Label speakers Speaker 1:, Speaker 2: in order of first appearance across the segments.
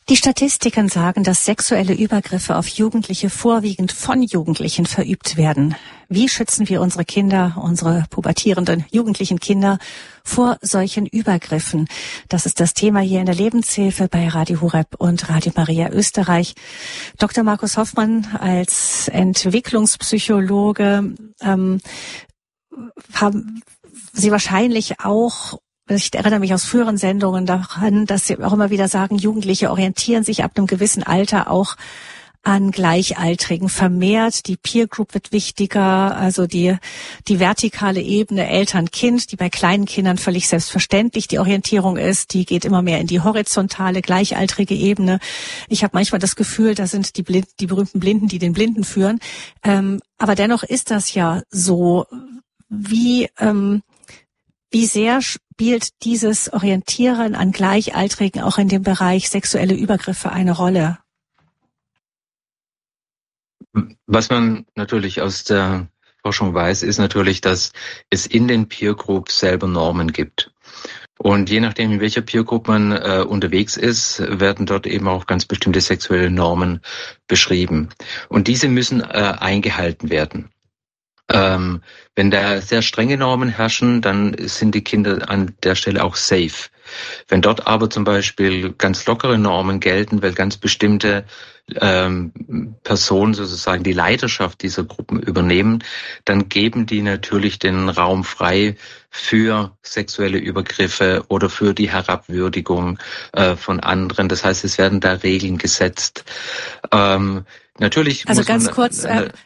Speaker 1: Die Statistiken sagen, dass sexuelle Übergriffe auf Jugendliche vorwiegend von Jugendlichen verübt werden. Wie schützen wir unsere Kinder, unsere pubertierenden jugendlichen Kinder vor solchen Übergriffen? Das ist das Thema hier in der Lebenshilfe bei Radio Horeb und Radio Maria Österreich. Dr. Markus Hoffmann als Entwicklungspsychologe haben Sie wahrscheinlich auch, ich erinnere mich aus früheren Sendungen daran, dass Sie auch immer wieder sagen, Jugendliche orientieren sich ab einem gewissen Alter auch an Gleichaltrigen vermehrt. Die Peer Group wird wichtiger, also die vertikale Ebene Eltern-Kind, die bei kleinen Kindern völlig selbstverständlich die Orientierung ist, die geht immer mehr in die horizontale, gleichaltrige Ebene. Ich habe manchmal das Gefühl, da sind die berühmten Blinden, die den Blinden führen. Aber dennoch ist das ja so. Wie sehr spielt dieses Orientieren an Gleichaltrigen auch in dem Bereich sexuelle Übergriffe eine Rolle?
Speaker 2: Was man natürlich aus der Forschung weiß, ist natürlich, dass es in den Peer Groups selber Normen gibt. Und je nachdem, in welcher Peer Group man unterwegs ist, werden dort eben auch ganz bestimmte sexuelle Normen beschrieben. Und diese müssen eingehalten werden. Wenn da sehr strenge Normen herrschen, dann sind die Kinder an der Stelle auch safe. Wenn dort aber zum Beispiel ganz lockere Normen gelten, weil ganz bestimmte Personen sozusagen die Leiterschaft dieser Gruppen übernehmen, dann geben die natürlich den Raum frei für sexuelle Übergriffe oder für die Herabwürdigung von anderen. Das heißt, es werden da Regeln gesetzt. Natürlich.
Speaker 1: Also ganz kurz,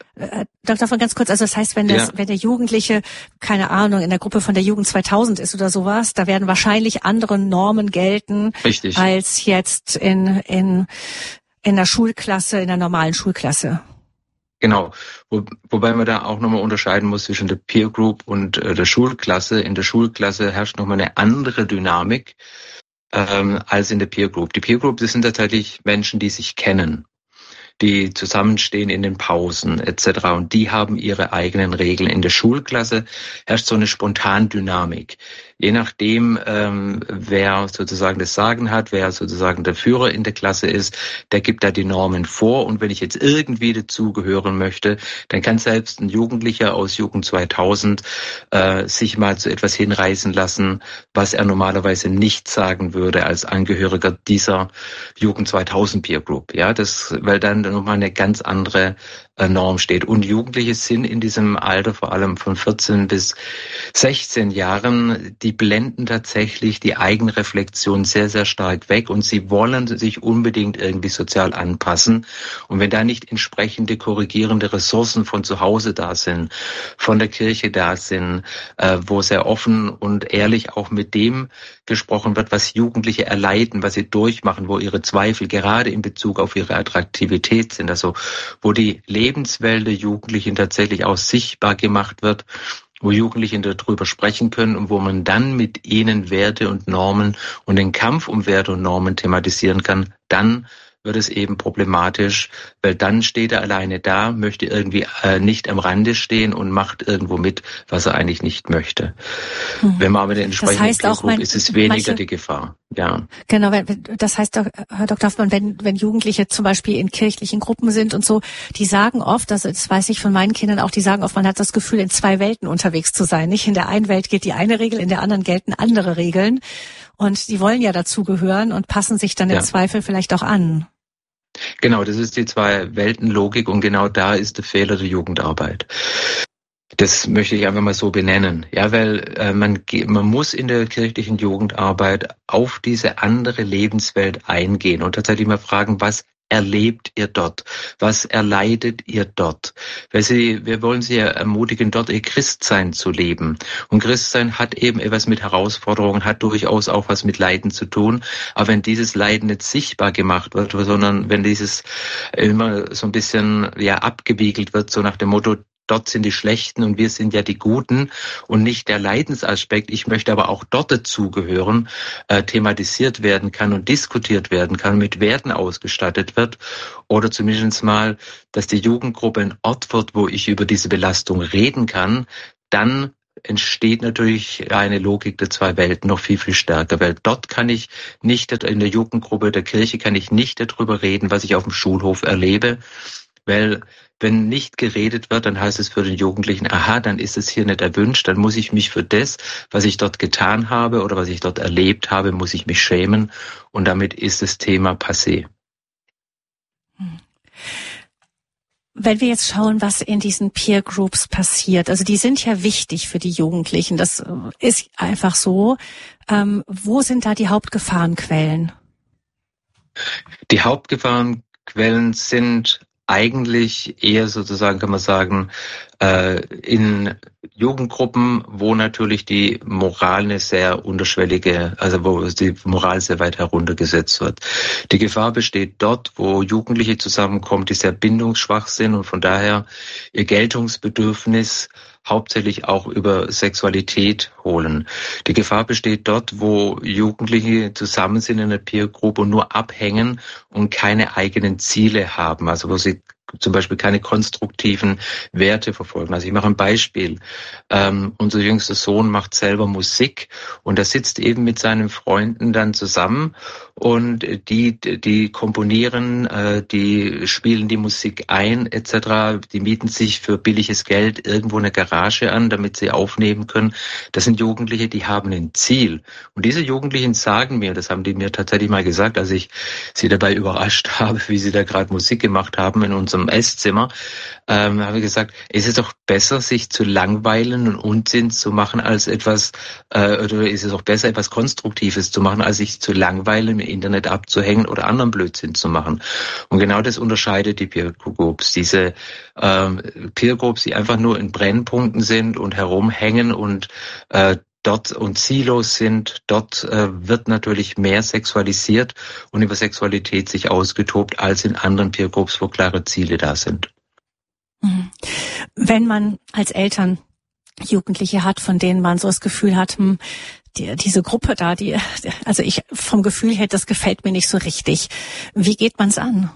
Speaker 1: Dr. ganz kurz, also das heißt, wenn der Jugendliche, keine Ahnung, in der Gruppe von der Jugend 2000 ist oder sowas, da werden wahrscheinlich andere Normen gelten,
Speaker 2: richtig,
Speaker 1: als jetzt in der Schulklasse, in der normalen Schulklasse.
Speaker 2: Genau, wobei man da auch nochmal unterscheiden muss zwischen der Peer Group und der Schulklasse. In der Schulklasse herrscht nochmal eine andere Dynamik als in der Peer Group. Die Peer Group, das sind tatsächlich Menschen, die sich kennen, die zusammenstehen in den Pausen etc. Und die haben ihre eigenen Regeln. In der Schulklasse herrscht so eine Spontandynamik. Je nachdem, wer sozusagen das Sagen hat, wer sozusagen der Führer in der Klasse ist, der gibt da die Normen vor. Und wenn ich jetzt irgendwie dazugehören möchte, dann kann selbst ein Jugendlicher aus Jugend 2000 sich mal zu etwas hinreißen lassen, was er normalerweise nicht sagen würde als Angehöriger dieser Jugend 2000 Peer Group. Ja, weil dann nochmal eine ganz andere Norm steht. Und Jugendliche sind in diesem Alter, vor allem von 14 bis 16 Jahren, die blenden tatsächlich die Eigenreflexion sehr, sehr stark weg und sie wollen sich unbedingt irgendwie sozial anpassen. Und wenn da nicht entsprechende korrigierende Ressourcen von zu Hause da sind, von der Kirche da sind, wo sehr offen und ehrlich auch mit dem gesprochen wird, was Jugendliche erleiden, was sie durchmachen, wo ihre Zweifel gerade in Bezug auf ihre Attraktivität sind, also wo die Lebenswelt der Jugendlichen tatsächlich auch sichtbar gemacht wird, wo Jugendliche darüber sprechen können und wo man dann mit ihnen Werte und Normen und den Kampf um Werte und Normen thematisieren kann, dann wird es eben problematisch, weil dann steht er alleine da, möchte irgendwie nicht am Rande stehen und macht irgendwo mit, was er eigentlich nicht möchte. Wenn man aber den entsprechenden Peer Group ist es weniger die Gefahr. Ja.
Speaker 1: Genau, das heißt, Herr Dr. Hoffmann, wenn Jugendliche zum Beispiel in kirchlichen Gruppen sind und so, die sagen oft, das weiß ich von meinen Kindern auch, die sagen oft, man hat das Gefühl, in zwei Welten unterwegs zu sein. Nicht in der einen Welt gilt die eine Regel, in der anderen gelten andere Regeln. Und die wollen ja dazugehören und passen sich dann im Zweifel vielleicht auch an.
Speaker 2: Genau, das ist die Zwei-Welten-Logik und genau da ist der Fehler der Jugendarbeit. Das möchte ich einfach mal so benennen. Ja, weil man muss in der kirchlichen Jugendarbeit auf diese andere Lebenswelt eingehen und tatsächlich mal fragen, was erlebt ihr dort? Was erleidet ihr dort? Weil wir wollen sie ja ermutigen, dort ihr Christsein zu leben. Und Christsein hat eben etwas mit Herausforderungen, hat durchaus auch was mit Leiden zu tun. Aber wenn dieses Leiden nicht sichtbar gemacht wird, sondern wenn dieses immer so ein bisschen abgewiegelt wird, so nach dem Motto, dort sind die Schlechten und wir sind ja die Guten und nicht der Leidensaspekt. Ich möchte aber auch dort dazugehören, thematisiert werden kann und diskutiert werden kann, mit Werten ausgestattet wird oder zumindest mal, dass die Jugendgruppe ein Ort wird, wo ich über diese Belastung reden kann, dann entsteht natürlich eine Logik der zwei Welten noch viel, viel stärker, weil dort kann ich nicht, in der Jugendgruppe der Kirche kann ich nicht darüber reden, was ich auf dem Schulhof erlebe, weil wenn nicht geredet wird, dann heißt es für den Jugendlichen, aha, dann ist es hier nicht erwünscht, dann muss ich mich für das, was ich dort getan habe oder was ich dort erlebt habe, muss ich mich schämen und damit ist das Thema passé.
Speaker 1: Wenn wir jetzt schauen, was in diesen Peer Groups passiert, also die sind ja wichtig für die Jugendlichen, das ist einfach so. Wo sind da die Hauptgefahrenquellen?
Speaker 2: Die Hauptgefahrenquellen sind eigentlich eher sozusagen, kann man sagen, in Jugendgruppen, wo natürlich die Moral eine sehr unterschwellige, also wo die Moral sehr weit heruntergesetzt wird. Die Gefahr besteht dort, wo Jugendliche zusammenkommen, die sehr bindungsschwach sind und von daher ihr Geltungsbedürfnis hauptsächlich auch über Sexualität holen. Die Gefahr besteht dort, wo Jugendliche zusammen sind in einer Peer Group und nur abhängen und keine eigenen Ziele haben, also wo sie zum Beispiel keine konstruktiven Werte verfolgen. Also ich mache ein Beispiel. Unser jüngster Sohn macht selber Musik und er sitzt eben mit seinen Freunden dann zusammen und die komponieren, die spielen die Musik ein etc. Die mieten sich für billiges Geld irgendwo eine Garage an, damit sie aufnehmen können. Das sind Jugendliche, die haben ein Ziel. Und diese Jugendlichen sagen mir, das haben die mir tatsächlich mal gesagt, als ich sie dabei überrascht habe, wie sie da gerade Musik gemacht haben in unserem Esszimmer, habe ich gesagt, ist es doch besser, sich zu langweilen und Unsinn zu machen, als etwas, oder ist es auch besser, etwas Konstruktives zu machen, als sich zu langweilen, im Internet abzuhängen oder anderen Blödsinn zu machen. Und genau das unterscheidet die Peer Groups. Diese Peer Groups, die einfach nur in Brennpunkten sind und herumhängen und dort und Silos sind, dort wird natürlich mehr sexualisiert und über Sexualität sich ausgetobt als in anderen Peer Groups, wo klare Ziele da sind.
Speaker 1: Wenn man als Eltern Jugendliche hat, von denen man so das Gefühl hat, diese Gruppe da, also ich vom Gefühl her, das gefällt mir nicht so richtig. Wie geht man's an?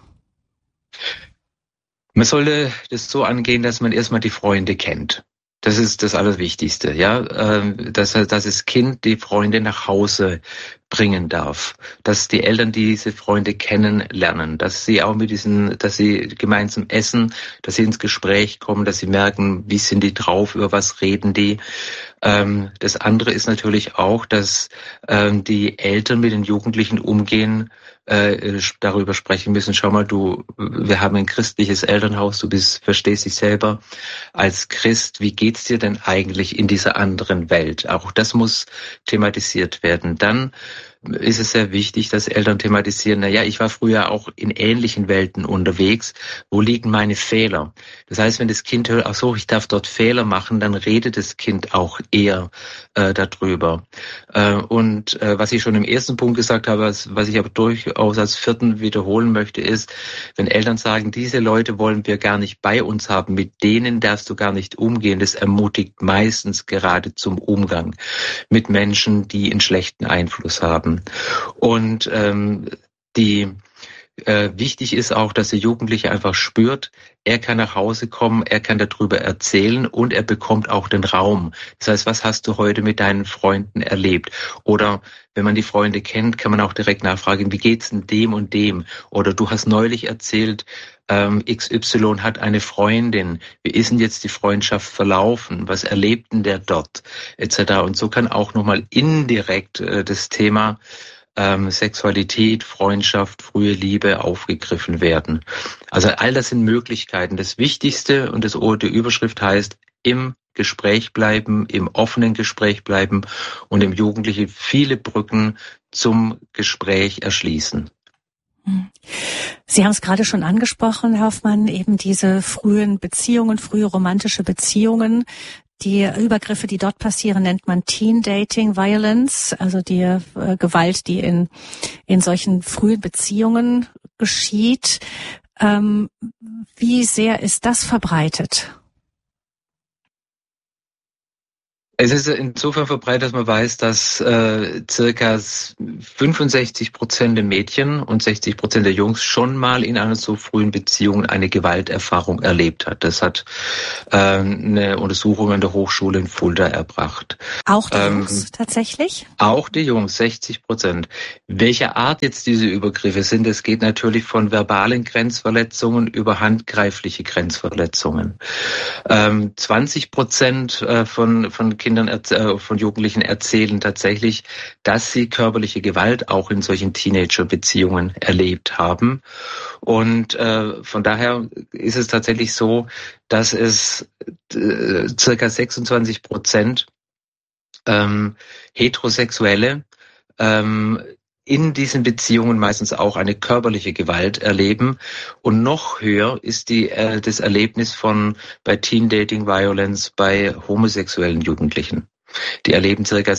Speaker 2: Man sollte das so angehen, dass man erstmal die Freunde kennt. Das ist das Allerwichtigste, ja, dass das Kind die Freunde nach Hause bringen darf, dass die Eltern diese Freunde kennenlernen, dass sie auch dass sie gemeinsam essen, dass sie ins Gespräch kommen, dass sie merken, wie sind die drauf, über was reden die. Das andere ist natürlich auch, dass die Eltern mit den Jugendlichen umgehen, darüber sprechen müssen. Schau mal, wir haben ein christliches Elternhaus, verstehst dich selber als Christ. Wie geht's dir denn eigentlich in dieser anderen Welt? Auch das muss thematisiert werden. Dann ist es sehr wichtig, dass Eltern thematisieren, ich war früher auch in ähnlichen Welten unterwegs. Wo liegen meine Fehler? Das heißt, wenn das Kind hört, ach so, ich darf dort Fehler machen, dann redet das Kind auch eher darüber. Was ich schon im ersten Punkt gesagt habe, was ich aber durchaus als vierten wiederholen möchte, ist, wenn Eltern sagen, diese Leute wollen wir gar nicht bei uns haben, mit denen darfst du gar nicht umgehen, das ermutigt meistens gerade zum Umgang mit Menschen, die einen schlechten Einfluss haben. Und wichtig ist auch, dass der Jugendliche einfach spürt, er kann nach Hause kommen, er kann darüber erzählen und er bekommt auch den Raum. Das heißt, was hast du heute mit deinen Freunden erlebt? Oder wenn man die Freunde kennt, kann man auch direkt nachfragen, wie geht's denn dem und dem? Oder du hast neulich erzählt, XY hat eine Freundin. Wie ist denn jetzt die Freundschaft verlaufen? Was erlebt denn der dort? Etc. Und so kann auch nochmal indirekt das Thema Sexualität, Freundschaft, frühe Liebe aufgegriffen werden. Also all das sind Möglichkeiten. Das Wichtigste und die Überschrift heißt, im Gespräch bleiben, im offenen Gespräch bleiben und dem Jugendlichen viele Brücken zum Gespräch erschließen.
Speaker 1: Sie haben es gerade schon angesprochen, Herr Hoffmann, eben diese frühe romantische Beziehungen. Die Übergriffe, die dort passieren, nennt man Teen Dating Violence, also die Gewalt, die in solchen frühen Beziehungen geschieht. Wie sehr ist das verbreitet?
Speaker 2: Es ist insofern verbreitet, dass man weiß, dass circa 65% der Mädchen und 60% der Jungs schon mal in einer so frühen Beziehung eine Gewalterfahrung erlebt hat. Das hat eine Untersuchung an der Hochschule in Fulda erbracht.
Speaker 1: Auch die Jungs tatsächlich?
Speaker 2: Auch die Jungs, 60%. Welche Art jetzt diese Übergriffe sind, es geht natürlich von verbalen Grenzverletzungen über handgreifliche Grenzverletzungen. 20% von Kindern, von Jugendlichen erzählen tatsächlich, dass sie körperliche Gewalt auch in solchen Teenager-Beziehungen erlebt haben. Und von daher ist es tatsächlich so, dass es circa 26% Heterosexuelle in diesen Beziehungen meistens auch eine körperliche Gewalt erleben. Und noch höher ist das Erlebnis bei Teen Dating Violence bei homosexuellen Jugendlichen. Die erleben circa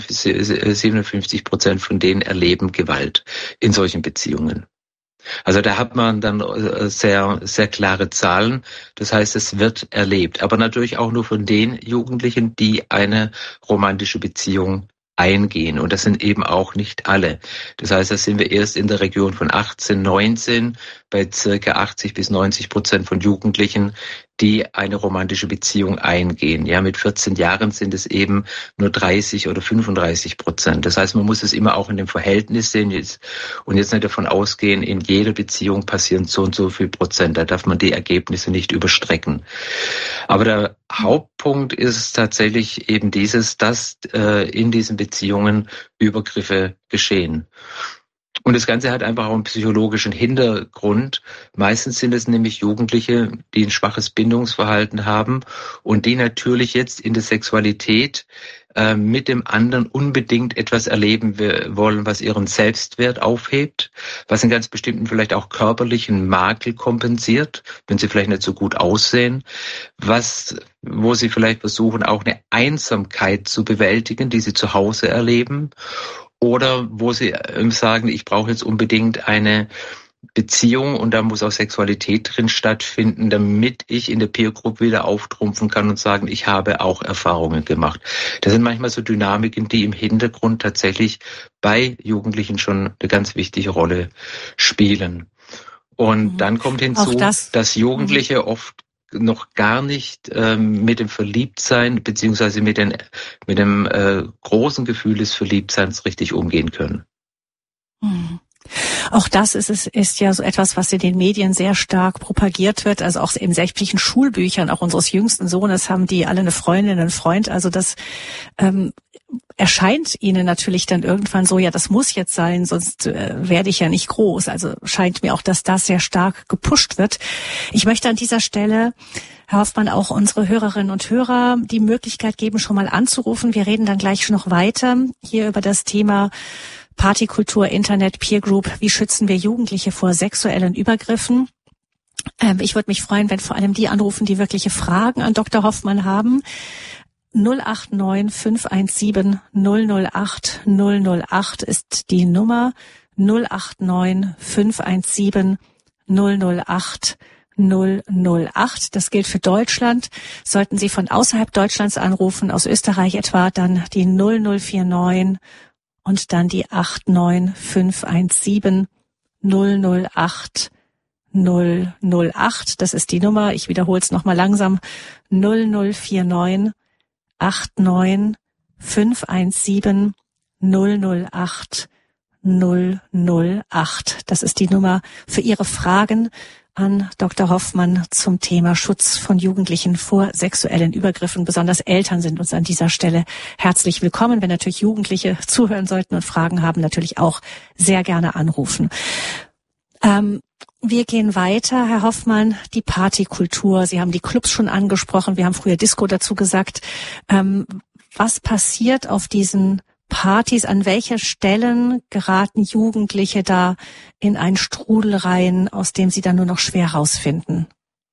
Speaker 2: 57% von denen erleben Gewalt in solchen Beziehungen. Also da hat man dann sehr, sehr klare Zahlen. Das heißt, es wird erlebt. Aber natürlich auch nur von den Jugendlichen, die eine romantische Beziehung eingehen. Und das sind eben auch nicht alle. Das heißt, da sind wir erst in der Region von 18, 19 bei circa 80-90% von Jugendlichen, die eine romantische Beziehung eingehen. Ja, mit 14 Jahren sind es eben nur 30 oder 35%. Das heißt, man muss es immer auch in dem Verhältnis sehen und jetzt nicht davon ausgehen, in jeder Beziehung passieren so und so viel Prozent. Da darf man die Ergebnisse nicht überstrecken. Aber der Hauptpunkt ist tatsächlich eben dass in diesen Beziehungen Übergriffe geschehen. Und das Ganze hat einfach auch einen psychologischen Hintergrund. Meistens sind es nämlich Jugendliche, die ein schwaches Bindungsverhalten haben und die natürlich jetzt in der Sexualität mit dem anderen unbedingt etwas erleben wollen, was ihren Selbstwert aufhebt, was einen ganz bestimmten vielleicht auch körperlichen Makel kompensiert, wenn sie vielleicht nicht so gut aussehen, wo sie vielleicht versuchen, auch eine Einsamkeit zu bewältigen, die sie zu Hause erleben. Oder wo sie sagen, ich brauche jetzt unbedingt eine Beziehung und da muss auch Sexualität drin stattfinden, damit ich in der Peer Group wieder auftrumpfen kann und sagen, ich habe auch Erfahrungen gemacht. Das sind manchmal so Dynamiken, die im Hintergrund tatsächlich bei Jugendlichen schon eine ganz wichtige Rolle spielen. Und dann kommt hinzu, dass Jugendliche oft noch gar nicht mit dem Verliebtsein beziehungsweise mit dem großen Gefühl des Verliebtseins richtig umgehen können.
Speaker 1: Auch das ist ja so etwas, was in den Medien sehr stark propagiert wird. Also auch in sämtlichen Schulbüchern, auch unseres jüngsten Sohnes, haben die alle eine Freundin, einen Freund. Also das erscheint ihnen natürlich dann irgendwann so, ja, das muss jetzt sein, sonst werde ich ja nicht groß. Also scheint mir auch, dass das sehr stark gepusht wird. Ich möchte an dieser Stelle, Herr Hoffmann, auch unsere Hörerinnen und Hörer die Möglichkeit geben, schon mal anzurufen. Wir reden dann gleich noch weiter hier über das Thema Partykultur, Internet, Peer Group. Wie schützen wir Jugendliche vor sexuellen Übergriffen? Ich würde mich freuen, wenn vor allem die anrufen, die wirkliche Fragen an Dr. Hoffmann haben. 089 517 008 008 ist die Nummer. 089 517 008 008. Das gilt für Deutschland. Sollten Sie von außerhalb Deutschlands anrufen, aus Österreich etwa, dann die 0049 und dann die 89 517 008 008. Das ist die Nummer. Ich wiederhole es nochmal langsam. 0049 89 517 008 008. Das ist die Nummer für Ihre Fragen an Dr. Hoffmann zum Thema Schutz von Jugendlichen vor sexuellen Übergriffen. Besonders Eltern sind uns an dieser Stelle herzlich willkommen. Wenn natürlich Jugendliche zuhören sollten und Fragen haben, natürlich auch sehr gerne anrufen. Wir gehen weiter, Herr Hoffmann, die Partykultur. Sie haben die Clubs schon angesprochen. Wir haben früher Disco dazu gesagt. Was passiert auf diesen Partys? An welche Stellen geraten Jugendliche da in einen Strudel rein, aus dem sie dann nur noch schwer rausfinden?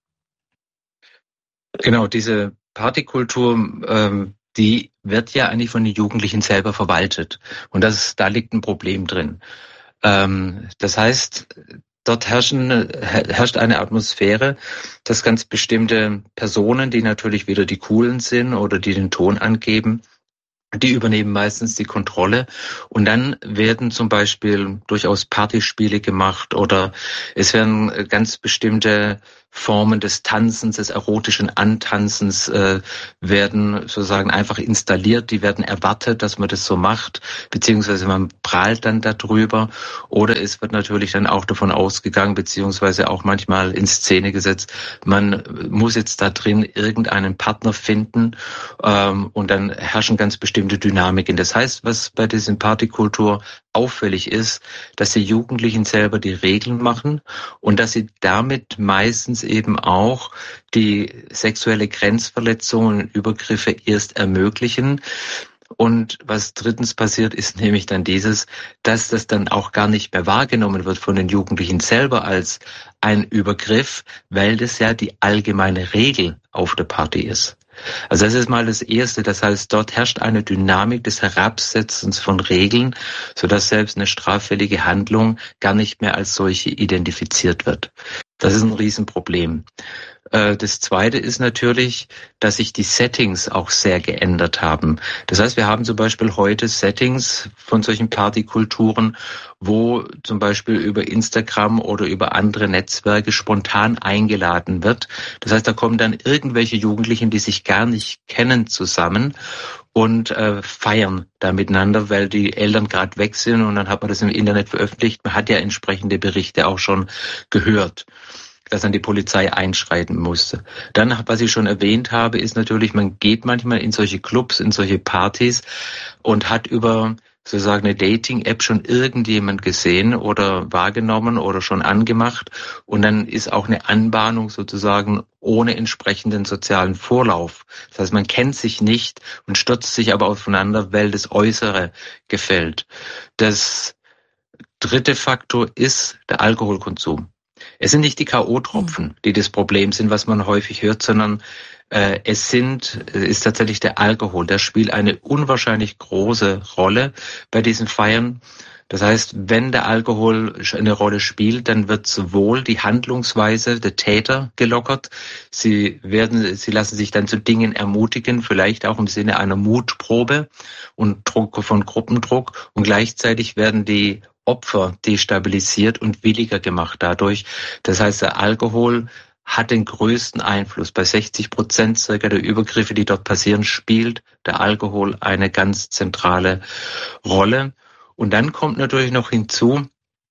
Speaker 2: Genau, diese Partykultur, die wird ja eigentlich von den Jugendlichen selber verwaltet. Und da liegt ein Problem drin. Das heißt, Dort herrscht eine Atmosphäre, dass ganz bestimmte Personen, die natürlich wieder die Coolen sind oder die den Ton angeben, die übernehmen meistens die Kontrolle und dann werden zum Beispiel durchaus Partyspiele gemacht oder es werden ganz bestimmte Formen des Tanzens, des erotischen Antanzens werden sozusagen einfach installiert, die werden erwartet, dass man das so macht, beziehungsweise man prahlt dann darüber oder es wird natürlich dann auch davon ausgegangen, beziehungsweise auch manchmal in Szene gesetzt, man muss jetzt da drin irgendeinen Partner finden und dann herrschen ganz bestimmte Dynamiken. Das heißt, was bei dieser Partykultur auffällig ist, dass die Jugendlichen selber die Regeln machen und dass sie damit meistens eben auch die sexuelle Grenzverletzung und Übergriffe erst ermöglichen. Und was drittens passiert, ist nämlich dann dieses, dass das dann auch gar nicht mehr wahrgenommen wird von den Jugendlichen selber als ein Übergriff, weil das ja die allgemeine Regel auf der Party ist. Also das ist mal das Erste. Das heißt, dort herrscht eine Dynamik des Herabsetzens von Regeln, sodass selbst eine straffällige Handlung gar nicht mehr als solche identifiziert wird. Das ist ein Riesenproblem. Das Zweite ist natürlich, dass sich die Settings auch sehr geändert haben. Das heißt, wir haben zum Beispiel heute Settings von solchen Partykulturen, wo zum Beispiel über Instagram oder über andere Netzwerke spontan eingeladen wird. Das heißt, da kommen dann irgendwelche Jugendlichen, die sich gar nicht kennen, zusammen und feiern da miteinander, weil die Eltern gerade weg sind und dann hat man das im Internet veröffentlicht. Man hat ja entsprechende Berichte auch schon gehört, dass dann die Polizei einschreiten musste. Dann, was ich schon erwähnt habe, ist natürlich, man geht manchmal in solche Clubs, in solche Partys und hat über sozusagen eine Dating-App schon irgendjemand gesehen oder wahrgenommen oder schon angemacht und dann ist auch eine Anbahnung sozusagen ohne entsprechenden sozialen Vorlauf. Das heißt, man kennt sich nicht und stürzt sich aber aufeinander, weil das Äußere gefällt. Das dritte Faktor ist der Alkoholkonsum. Es sind nicht die K.O.-Tropfen, die das Problem sind, was man häufig hört, sondern es ist tatsächlich der Alkohol. Der spielt eine unwahrscheinlich große Rolle bei diesen Feiern. Das heißt, wenn der Alkohol eine Rolle spielt, dann wird sowohl die Handlungsweise der Täter gelockert. Sie lassen sich dann zu Dingen ermutigen, vielleicht auch im Sinne einer Mutprobe und Druck von Gruppendruck. Und gleichzeitig werden die Opfer destabilisiert und williger gemacht dadurch. Das heißt, der Alkohol hat den größten Einfluss. Bei 60% circa der Übergriffe, die dort passieren, spielt der Alkohol eine ganz zentrale Rolle. Und dann kommt natürlich noch hinzu,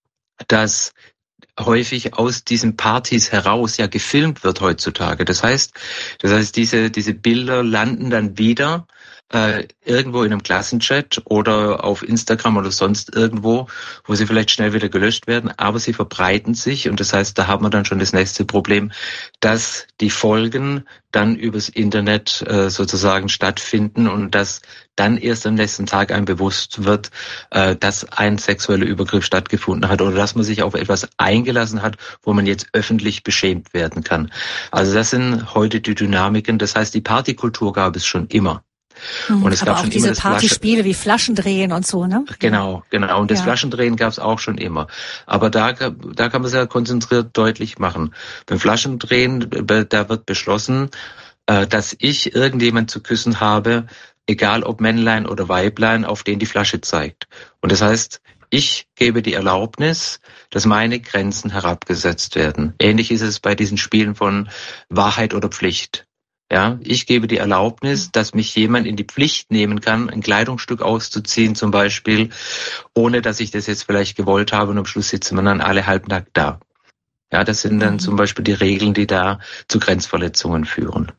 Speaker 2: dass häufig aus diesen Partys heraus ja gefilmt wird heutzutage. Das heißt, diese Bilder landen dann wieder irgendwo in einem Klassenchat oder auf Instagram oder sonst irgendwo, wo sie vielleicht schnell wieder gelöscht werden, aber sie verbreiten sich und das heißt, da haben wir dann schon das nächste Problem, dass die Folgen dann übers Internet sozusagen stattfinden und dass dann erst am nächsten Tag einem bewusst wird, dass ein sexueller Übergriff stattgefunden hat oder dass man sich auf etwas eingelassen hat, wo man jetzt öffentlich beschämt werden kann. Also das sind heute die Dynamiken, das heißt, die Partykultur gab es schon immer.
Speaker 1: Und es aber gab auch schon diese Partyspiele wie Flaschendrehen und so, ne?
Speaker 2: Genau. Und das Flaschendrehen gab es auch schon immer. Aber da kann man es ja konzentriert deutlich machen. Beim Flaschendrehen, da wird beschlossen, dass ich irgendjemand zu küssen habe, egal ob Männlein oder Weiblein, auf den die Flasche zeigt. Und das heißt, ich gebe die Erlaubnis, dass meine Grenzen herabgesetzt werden. Ähnlich ist es bei diesen Spielen von Wahrheit oder Pflicht. Ja, ich gebe die Erlaubnis, dass mich jemand in die Pflicht nehmen kann, ein Kleidungsstück auszuziehen zum Beispiel, ohne dass ich das jetzt vielleicht gewollt habe und am Schluss sitzen wir dann alle halbnackt da. Ja, das sind dann zum Beispiel die Regeln, die da zu Grenzverletzungen führen.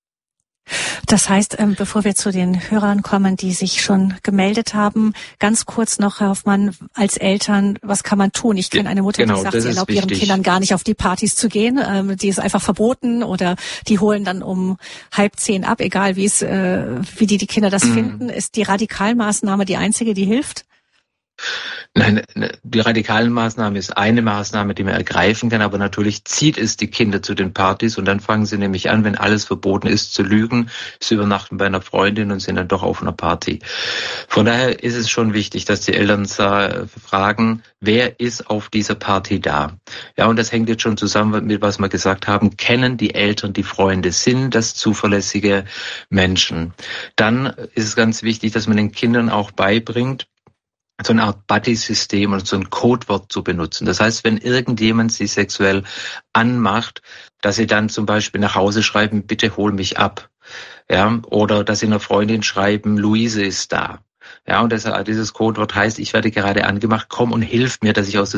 Speaker 1: Das heißt, bevor wir zu den Hörern kommen, die sich schon gemeldet haben, ganz kurz noch, Herr Hoffmann, als Eltern, was kann man tun? Ich kenne eine Mutter, die sagt, sie erlaubt ihren Kindern gar nicht auf die Partys zu gehen. Die ist einfach verboten oder die holen dann um 9:30 ab, egal wie die Kinder das finden. Ist die Radikalmaßnahme die einzige, die hilft?
Speaker 2: Nein, die radikalen Maßnahme ist eine Maßnahme, die man ergreifen kann, aber natürlich zieht es die Kinder zu den Partys und dann fangen sie nämlich an, wenn alles verboten ist, zu lügen. Sie übernachten bei einer Freundin und sind dann doch auf einer Party. Von daher ist es schon wichtig, dass die Eltern fragen, wer ist auf dieser Party da? Ja, und das hängt jetzt schon zusammen mit, was wir gesagt haben. Kennen die Eltern die Freunde? Sind das zuverlässige Menschen? Dann ist es ganz wichtig, dass man den Kindern auch beibringt, so eine Art Buddy-System und so ein Codewort zu benutzen. Das heißt, wenn irgendjemand sie sexuell anmacht, dass sie dann zum Beispiel nach Hause schreiben, bitte hol mich ab. Ja, oder dass sie einer Freundin schreiben, Luise ist da. Ja, und dieses Codewort heißt, ich werde gerade angemacht, komm und hilf mir, dass ich aus der